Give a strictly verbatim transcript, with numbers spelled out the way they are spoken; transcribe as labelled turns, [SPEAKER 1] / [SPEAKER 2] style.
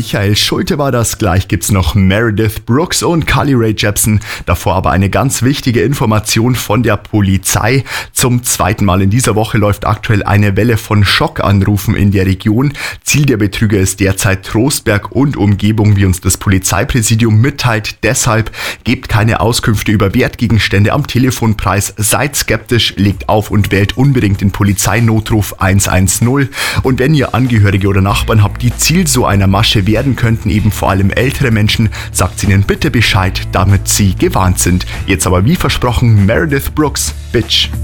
[SPEAKER 1] Michael Schulte war das. Gleich gibt's noch Meredith Brooks und Carly Rae Jepsen. Davor aber eine ganz wichtige Information von der Polizei. Zum zweiten Mal in dieser Woche läuft aktuell eine Welle von Schockanrufen in der Region. Ziel der Betrüger ist derzeit Trostberg und Umgebung, wie uns das Polizeipräsidium mitteilt. Deshalb gebt keine Auskünfte über Wertgegenstände am Telefonpreis. Seid skeptisch, legt auf und wählt unbedingt den Polizeinotruf eins eins null. Und wenn ihr Angehörige oder Nachbarn habt, die Ziel so einer Masche werden könnten, eben vor allem ältere Menschen, sagt ihnen bitte Bescheid, damit sie gewarnt sind. Jetzt aber wie versprochen Meredith Brooks, Bitch.